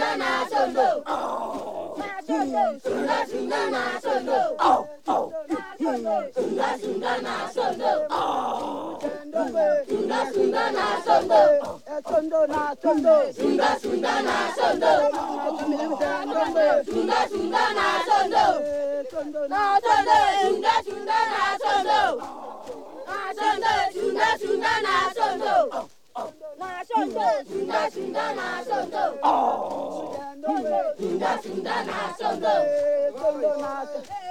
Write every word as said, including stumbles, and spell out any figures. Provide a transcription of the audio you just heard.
sunda na sondo. Sunda sunda na sondo. Sunda sunda na sondo. Sunda sunda na sondo. Sondo na sondo. Sunda sunda na sondo. Sunda sunda na sondo. Na sondo. Sunda sunda na sondo. Na sondo. Sunda sunda na sondo. Na sondo. Sunda sunda na sondo. Sunda sunda na sondo.